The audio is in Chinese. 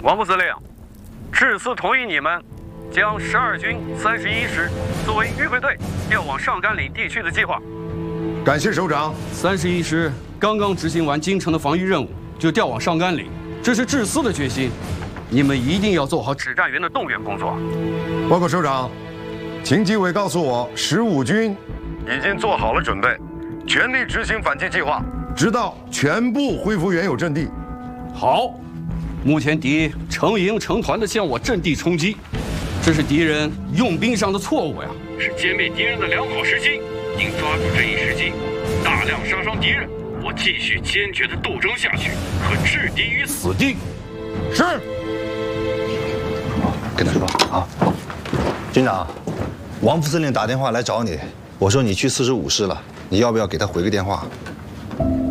王副司令，致司同意你们将12军31师作为预备队调往上甘岭地区的计划。 感谢首长。 31师刚刚执行完京城的防御任务，就调往上甘岭，这是致司的决心。你们一定要做好指战员的动员工作。 报告首长，秦基伟告诉我，15军已经做好了准备，全力执行反击计划，直到全部恢复原有阵地。 好，目前敌成营成团的向我阵地冲击，这是敌人用兵上的错误呀， 是歼灭敌人的良好时机，应抓住这一时机，大量杀伤敌人。我继续坚决的斗争下去，可置敌于死地。 是。 跟他说啊，军长，王副司令打电话来找你，我说你去45师了，你要不要给他回个电话，